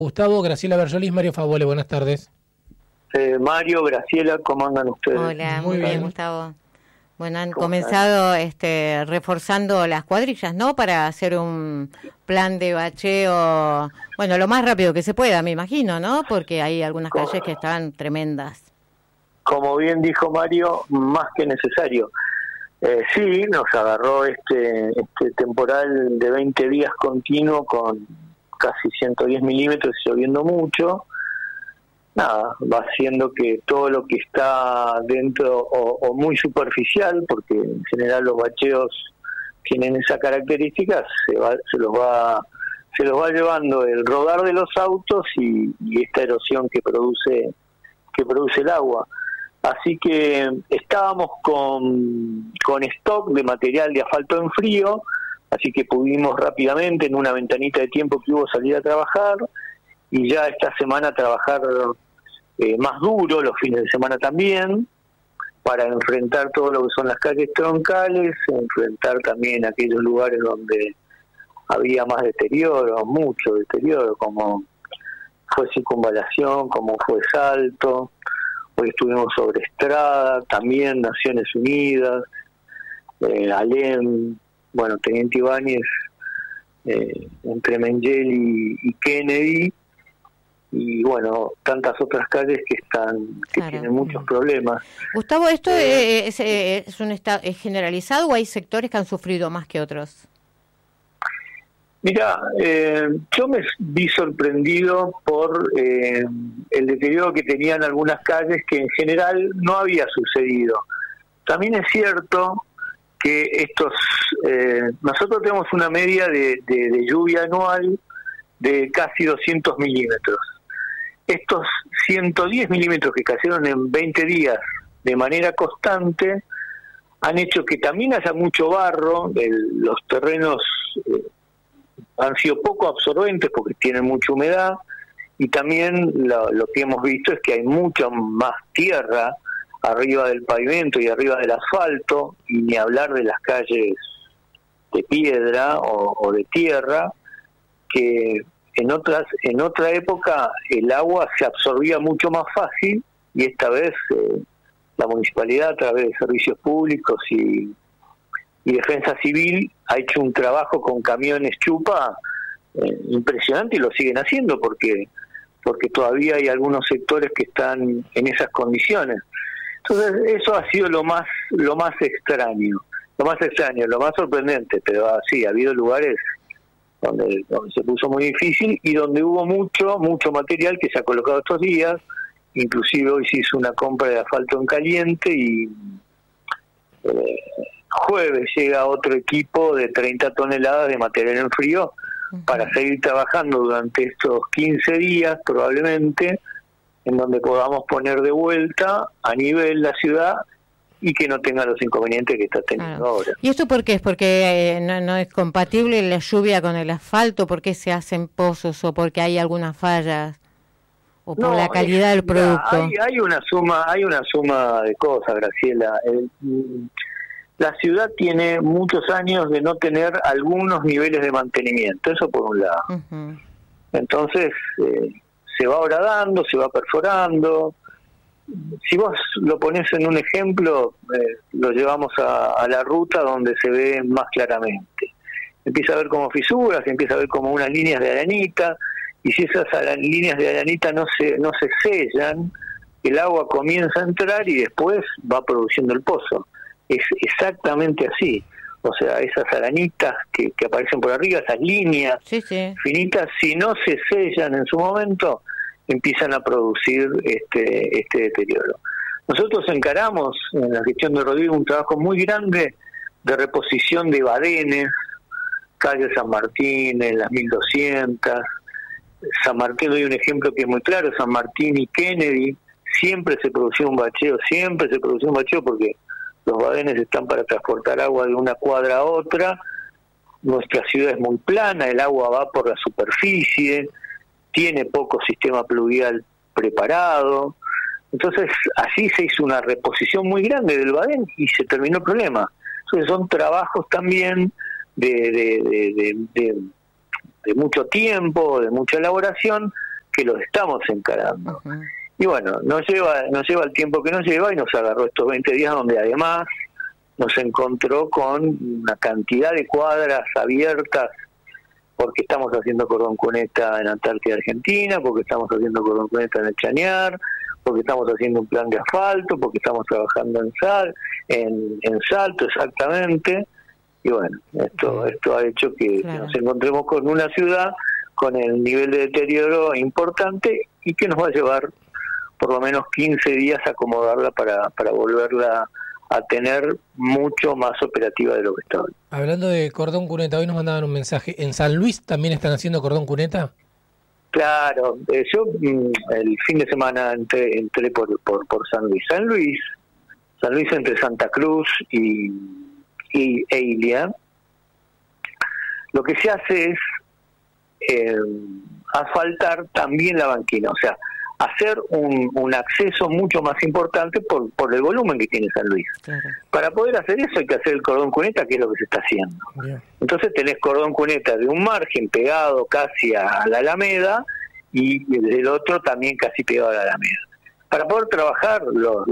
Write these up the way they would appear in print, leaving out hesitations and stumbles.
Gustavo, Graciela Berjolis, Mario Favole, buenas tardes. Mario, Graciela, ¿cómo andan ustedes? Hola, muy bien, Gustavo. Bueno, han comenzado reforzando las cuadrillas, ¿no? Para hacer un plan de bacheo, bueno, lo más rápido que se pueda, me imagino, ¿no? Porque hay algunas calles que están tremendas. Como bien dijo Mario, más que necesario. Sí, nos agarró este temporal de 20 días continuo con casi 110 milímetros, lloviendo mucho. Nada, va haciendo que todo lo que está dentro o muy superficial, porque en general los bacheos tienen esa característica, se los va llevando el rodar de los autos y esta erosión que produce el agua. Así que estábamos con stock de material de asfalto en frío, así que pudimos rápidamente, en una ventanita de tiempo que hubo, salir a trabajar, y ya esta semana trabajar más duro, los fines de semana también, para enfrentar todo lo que son las calles troncales, enfrentar también aquellos lugares donde había más deterioro, mucho deterioro, como fue Circunvalación, como fue Salto. Hoy estuvimos sobre Estrada, también Naciones Unidas, Alem, bueno, Teniente Ibáñez, entre Mengel y Kennedy, y bueno, tantas otras calles que tienen muchos problemas. Gustavo, ¿esto es generalizado o hay sectores que han sufrido más que otros? Mira, yo me vi sorprendido por el deterioro que tenían algunas calles que en general no había sucedido. También es cierto que nosotros tenemos una media de lluvia anual de casi 200 milímetros. Estos 110 milímetros que cayeron en 20 días de manera constante han hecho que también haya mucho barro, los terrenos han sido poco absorbentes porque tienen mucha humedad, y también lo que hemos visto es que hay mucha más tierra arriba del pavimento y arriba del asfalto, y ni hablar de las calles de piedra o de tierra, que en otra época el agua se absorbía mucho más fácil, y esta vez la municipalidad, a través de servicios públicos y Defensa Civil, ha hecho un trabajo con camiones chupa impresionante, y lo siguen haciendo porque todavía hay algunos sectores que están en esas condiciones. Entonces eso ha sido lo más extraño, lo más sorprendente, pero sí, ha habido lugares donde se puso muy difícil y donde hubo mucho material que se ha colocado estos días. Inclusive hoy se hizo una compra de asfalto en caliente, y jueves llega otro equipo de 30 toneladas de material en frío para seguir trabajando durante estos 15 días probablemente, en donde podamos poner de vuelta a nivel la ciudad y que no tenga los inconvenientes que está teniendo ahora. ¿Y esto por qué es? ¿Porque no es compatible la lluvia con el asfalto? ¿Por qué se hacen pozos? ¿O porque hay algunas fallas? ¿O por la calidad del producto? Hay una suma de cosas, Graciela. La ciudad tiene muchos años de no tener algunos niveles de mantenimiento, eso por un lado. Uh-huh. Entonces, se va horadando, se va perforando. Si vos lo ponés en un ejemplo, lo llevamos a la ruta donde se ve más claramente. Empieza a ver como fisuras, empieza a ver como unas líneas de arenita, y si esas líneas de arenita no se sellan, el agua comienza a entrar y después va produciendo el pozo. Es exactamente así. O sea, esas aranitas que aparecen por arriba, esas líneas finitas, si no se sellan en su momento, empiezan a producir este deterioro. Nosotros encaramos en la gestión de Rodrigo un trabajo muy grande de reposición de badenes, calle San Martín, en las 1200, San Martín, doy un ejemplo que es muy claro, San Martín y Kennedy, siempre se produció un bacheo porque los badenes están para transportar agua de una cuadra a otra. Nuestra ciudad es muy plana, el agua va por la superficie, tiene poco sistema pluvial preparado. Entonces así se hizo una reposición muy grande del badén y se terminó el problema. Entonces son trabajos también de mucho tiempo, de mucha elaboración, que los estamos encarando. Ujú. Y bueno, nos lleva el tiempo que nos lleva y nos agarró estos 20 días donde además nos encontró con una cantidad de cuadras abiertas, porque estamos haciendo cordón cuneta en Antártida Argentina, porque estamos haciendo cordón cuneta en el Chañar, porque estamos haciendo un plan de asfalto, porque estamos trabajando en Salto exactamente. Y bueno, esto ha hecho que nos encontremos con una ciudad con el nivel de deterioro importante y que nos va a llevar por lo menos 15 días a acomodarla para volverla a tener mucho más operativa de lo que está hoy. Hablando de cordón cuneta, hoy nos mandaban un mensaje. ¿En San Luis también están haciendo cordón cuneta? Claro, yo el fin de semana entré por San Luis. San Luis entre Santa Cruz y Ilia, lo que se hace es asfaltar también la banquina, o sea, hacer un acceso mucho más importante por el volumen que tiene San Luis. Claro. Para poder hacer eso hay que hacer el cordón cuneta, que es lo que se está haciendo. Bien. Entonces tenés cordón cuneta de un margen pegado casi a la Alameda y del otro también casi pegado a la Alameda. Para poder trabajar,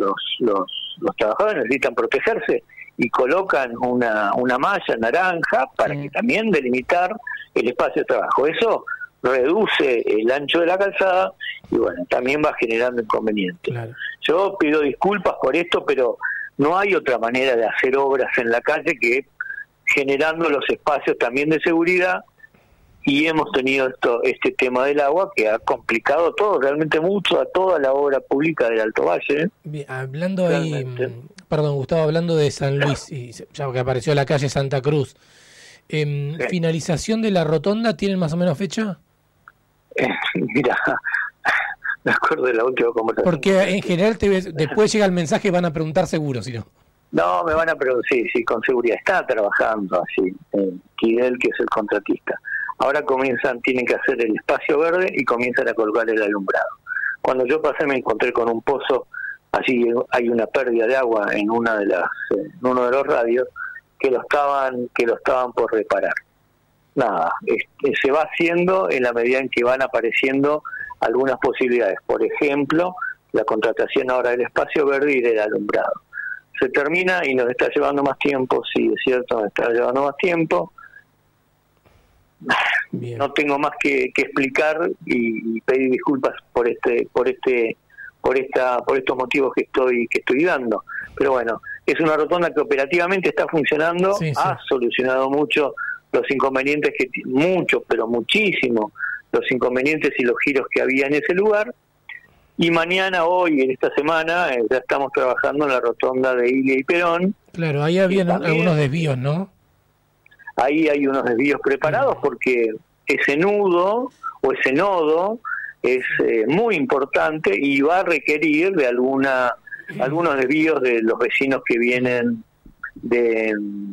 los trabajadores necesitan protegerse y colocan una malla naranja para que también delimitar el espacio de trabajo. Eso reduce el ancho de la calzada y bueno, también va generando inconvenientes. Claro. Yo pido disculpas por esto, pero no hay otra manera de hacer obras en la calle que generando los espacios también de seguridad, y hemos tenido este tema del agua que ha complicado todo, realmente mucho, a toda la obra pública del Alto Valle. Bien, hablando ahí, perdón, Gustavo, hablando de San Luis, y ya que apareció la calle Santa Cruz, ¿finalización de la rotonda tienen más o menos fecha? Mira, me acuerdo de la última conversación. Porque en general después llega el mensaje y van a preguntar seguro, si no. No, me van a preguntar, sí, con seguridad. Está trabajando así, Kidel, que es el contratista. Ahora tienen que hacer el espacio verde y comienzan a colocar el alumbrado. Cuando yo pasé me encontré con un pozo, allí hay una pérdida de agua en uno de los radios que lo estaban por reparar. Nada, se va haciendo en la medida en que van apareciendo algunas posibilidades. Por ejemplo, la contratación ahora del espacio verde y del alumbrado. Se termina y nos está llevando más tiempo, sí, es cierto, nos está llevando más tiempo. Bien. No tengo más que explicar y pedir disculpas por estos motivos que estoy dando. Pero bueno, es una rotonda que operativamente está funcionando, ha solucionado mucho los inconvenientes muchísimo los inconvenientes y los giros que había en ese lugar. Y mañana, hoy, en esta semana, ya estamos trabajando en la rotonda de Ilia y Perón. Claro, ahí había algunos desvíos, ¿no? Ahí hay unos desvíos preparados porque ese nodo es muy importante y va a requerir de algunos desvíos de los vecinos que vienen de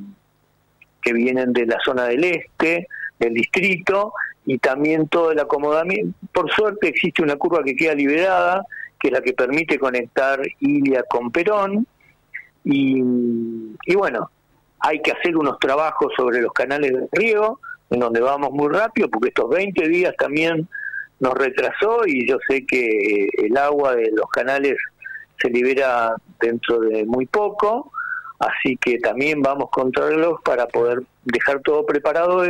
la zona del este, del distrito, y también todo el acomodamiento. Por suerte existe una curva que queda liberada, que es la que permite conectar Ilia con Perón, y bueno, hay que hacer unos trabajos sobre los canales de riego, en donde vamos muy rápido, porque estos 20 días también nos retrasó, y yo sé que el agua de los canales se libera dentro de muy poco, así que también vamos contra el reloj para poder dejarlo todo preparado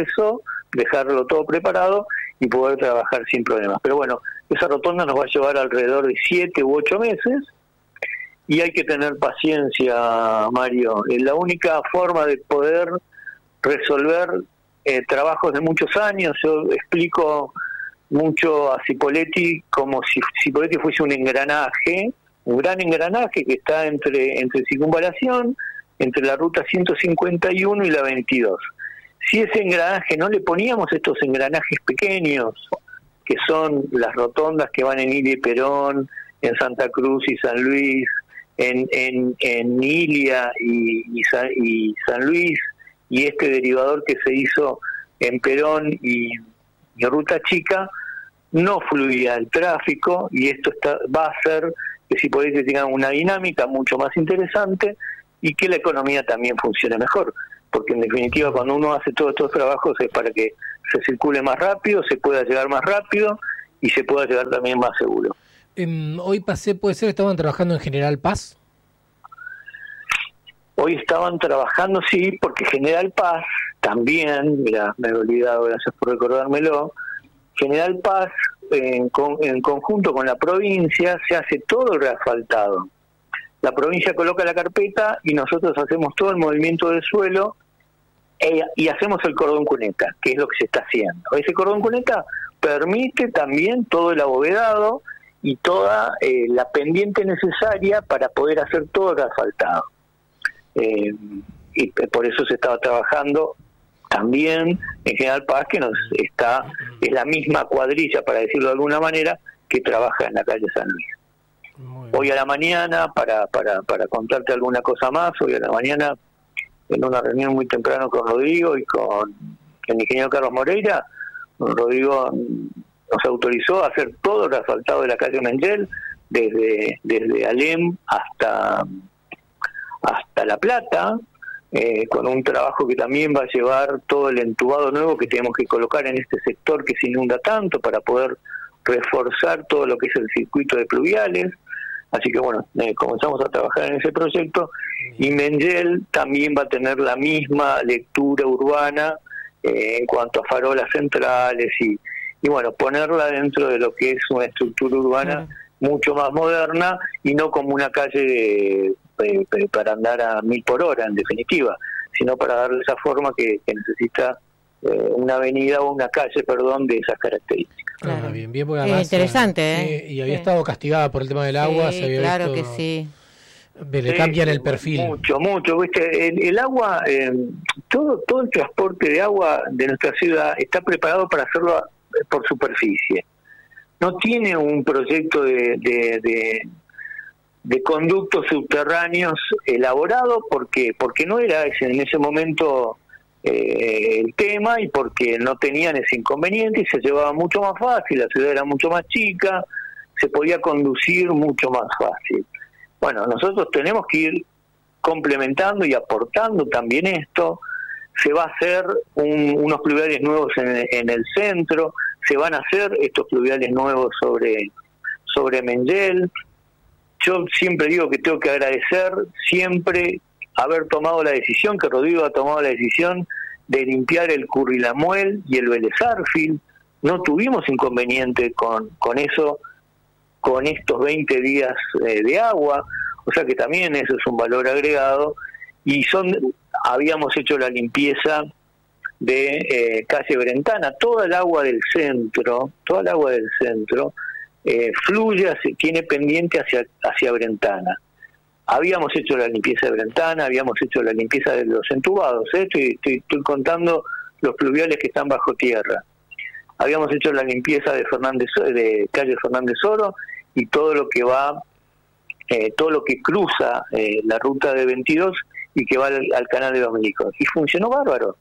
y poder trabajar sin problemas. Pero bueno, esa rotonda nos va a llevar alrededor de 7 u 8 meses, y hay que tener paciencia, Mario. Es la única forma de poder resolver trabajos de muchos años. Yo explico mucho a Cipolletti como si Cipolletti fuese un gran engranaje que está entre Circunvalación, entre la ruta 151 y la 22. Si ese engranaje no le poníamos estos engranajes pequeños, que son las rotondas que van en Ilia y Perón, en Santa Cruz y San Luis, en Ilia y San Luis, y este derivador que se hizo en Perón y Ruta Chica, no fluía el tráfico, y esto va a hacer que si podéis tengan una dinámica mucho más interesante y que la economía también funcione mejor, porque en definitiva cuando uno hace todos estos trabajos es para que se circule más rápido, se pueda llegar más rápido y se pueda llegar también más seguro. Hoy pasé, puede ser, estaban trabajando en General Paz. Hoy estaban trabajando, sí, porque General Paz también, mira, me he olvidado, gracias por recordármelo, General Paz, en conjunto con la provincia, se hace todo el reasfaltado. La provincia coloca la carpeta y nosotros hacemos todo el movimiento del suelo y hacemos el cordón cuneta, que es lo que se está haciendo. Ese cordón cuneta permite también todo el abovedado y toda la pendiente necesaria para poder hacer todo el asfaltado. Y por eso se estaba trabajando también en General Paz, que es la misma cuadrilla, para decirlo de alguna manera, que trabaja en la calle San Luis. Hoy a la mañana, para contarte alguna cosa más, hoy a la mañana, en una reunión muy temprano con Rodrigo y con el ingeniero Carlos Moreira, Rodrigo nos autorizó a hacer todo el asfaltado de la calle Mengel, desde Alem hasta La Plata, con un trabajo que también va a llevar todo el entubado nuevo que tenemos que colocar en este sector que se inunda tanto para poder reforzar todo lo que es el circuito de pluviales. Así que bueno, comenzamos a trabajar en ese proyecto y Mengel también va a tener la misma lectura urbana en cuanto a farolas centrales y bueno, ponerla dentro de lo que es una estructura urbana mucho más moderna y no como una calle para andar a 1000 por hora, en definitiva, sino para darle esa forma que necesita una avenida o una calle, perdón, de esas características. Claro. Bien, porque además, interesante, y había estado castigada por el tema del agua, se había claro visto, que sí. Le cambian el perfil. Mucho, ¿viste? El agua, todo el transporte de agua de nuestra ciudad está preparado para hacerlo por superficie. No tiene un proyecto de conductos subterráneos elaborado porque no era en ese momento el tema y porque no tenían ese inconveniente y se llevaba mucho más fácil, la ciudad era mucho más chica, se podía conducir mucho más fácil. Bueno, nosotros tenemos que ir complementando y aportando también esto. Se va a hacer unos pluviales nuevos en el centro, se van a hacer estos pluviales nuevos sobre Mengel. Yo siempre digo que tengo que agradecer siempre haber tomado la decisión, que Rodrigo ha tomado la decisión de limpiar el Currilamuel y el Vélez Arfield. No tuvimos inconveniente con eso, con estos 20 días de agua, o sea que también eso es un valor agregado. Y habíamos hecho la limpieza de calle Brentana, toda el agua del centro fluye, tiene pendiente hacia Brentana. Habíamos hecho la limpieza de Brentana, habíamos hecho la limpieza de los entubados, estoy contando los pluviales que están bajo tierra. Habíamos hecho la limpieza de calle Fernández Oro y todo lo que va, todo lo que cruza la ruta de 22 y que va al canal de Dominicos. Y funcionó bárbaro.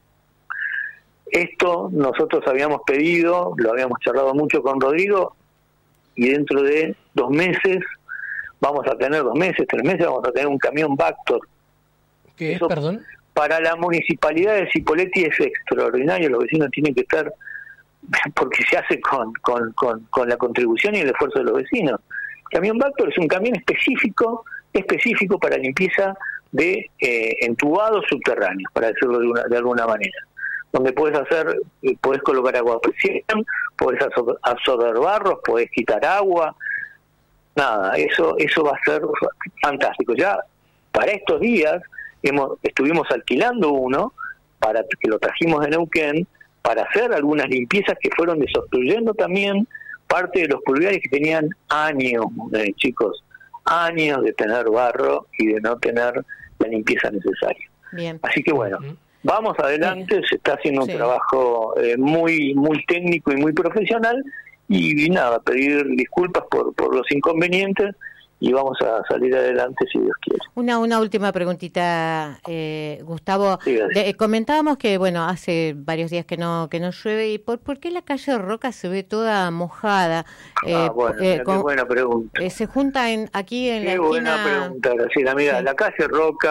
Esto nosotros habíamos pedido, lo habíamos charlado mucho con Rodrigo, y dentro de 2 meses, vamos a tener 2 meses, 3 meses, vamos a tener un camión Vactor. ¿Qué es, perdón? Para la municipalidad de Cipolletti es extraordinario, los vecinos tienen que estar, porque se hace con la contribución y el esfuerzo de los vecinos. Camión Vactor es un camión específico para limpieza de entubados subterráneos, para decirlo de alguna manera, donde podés colocar agua a presión, podés absorber barros, podés quitar agua, nada, eso va a ser fantástico. Ya para estos días estuvimos alquilando uno, para que lo trajimos de Neuquén, para hacer algunas limpiezas que fueron desobstruyendo también parte de los pluviales que tenían años, chicos, años de tener barro y de no tener la limpieza necesaria. Bien. Así que bueno, vamos adelante, se está haciendo un trabajo muy técnico y muy profesional y nada, pedir disculpas por los inconvenientes y vamos a salir adelante si Dios quiere. Una última preguntita, Gustavo. Comentábamos que bueno, hace varios días que no llueve, y ¿por qué la calle Roca se ve toda mojada? Qué buena pregunta. Se junta aquí en la esquina. Qué buena pregunta, Graciela. Mira, la calle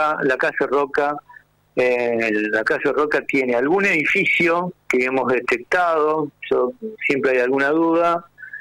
Roca tiene algún edificio que hemos detectado, siempre hay alguna duda,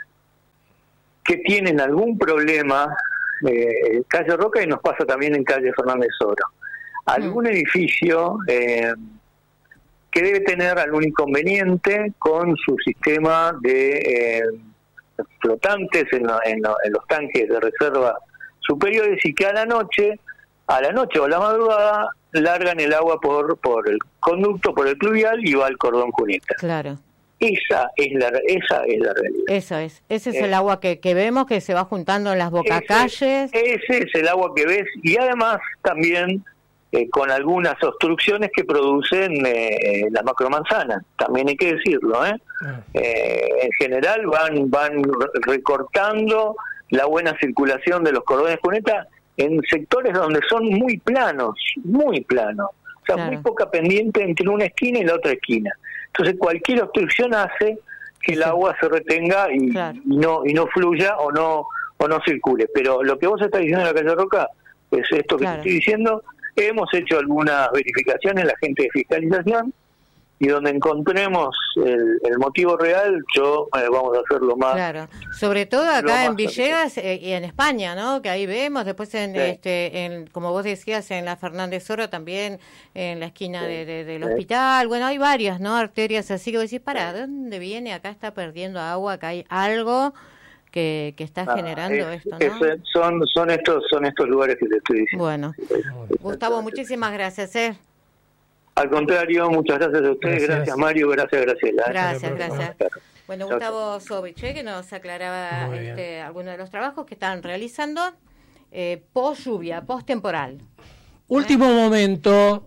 que tienen algún problema, calle Roca, y nos pasa también en calle Fernández Oro. Algún edificio que debe tener algún inconveniente con su sistema de flotantes en los tanques de reserva superiores, y que a la noche o a la madrugada largan el agua por el conducto, por el pluvial, y va al cordón cuneta. Claro. Esa es la realidad. Ese es el agua que vemos, que se va juntando en las bocacalles. Ese es el agua que ves, y además también con algunas obstrucciones que producen la macromanzana, también hay que decirlo. En general van recortando la buena circulación de los cordones cuneta en sectores donde son muy planos, o sea, muy poca pendiente entre una esquina y la otra esquina. Entonces cualquier obstrucción hace que el agua se retenga y no fluya o no circule. Pero lo que vos estás diciendo en la calle Roca es esto que te estoy diciendo. Hemos hecho algunas verificaciones, la gente de fiscalización, y donde encontremos el motivo real, vamos a hacerlo más. Claro, sobre todo acá en Villegas y en España, ¿no? Que ahí vemos, después como vos decías, en la Fernández Oro también, en la esquina del hospital. Bueno, hay varias, ¿no? Arterias así que vos decís, ¿de dónde viene? Acá está perdiendo agua, acá hay algo que está generando esto, ¿no? Son estos lugares que te estoy diciendo. Bueno, Gustavo, muchísimas gracias, Al contrario, muchas gracias a ustedes, gracias Mario, gracias Graciela. Gracias. Bueno, Gustavo Sovich, que nos aclaraba algunos de los trabajos que están realizando post lluvia, post temporal. Último momento.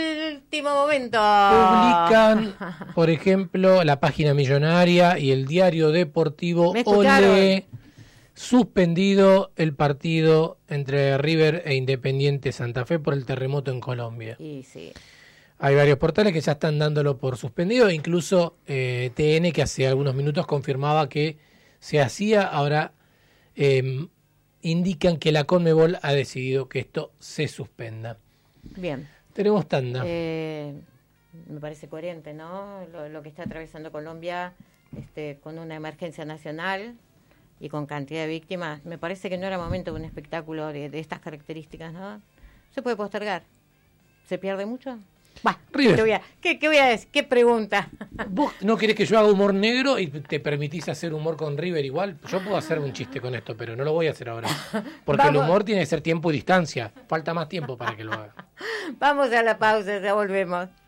Publican, por ejemplo, la página Millonaria y el diario deportivo Olé, suspendido el partido entre River e Independiente Santa Fe por el terremoto en Colombia. Y sí. Hay varios portales que ya están dándolo por suspendido, incluso TN, que hace algunos minutos confirmaba que se hacía. Ahora indican que la Conmebol ha decidido que esto se suspenda. Bien. Tenemos tanda. Me parece coherente, ¿no? Lo que está atravesando Colombia con una emergencia nacional y con cantidad de víctimas. Me parece que no era momento de un espectáculo de estas características, ¿no? Se puede postergar. ¿Se pierde mucho? River. ¿Qué voy a decir? ¿Qué pregunta? ¿Vos no querés que yo haga humor negro y te permitís hacer humor con River igual? Yo puedo hacer un chiste con esto, pero no lo voy a hacer ahora. Porque el humor tiene que ser tiempo y distancia. Falta más tiempo para que lo haga. Vamos a la pausa, ya volvemos.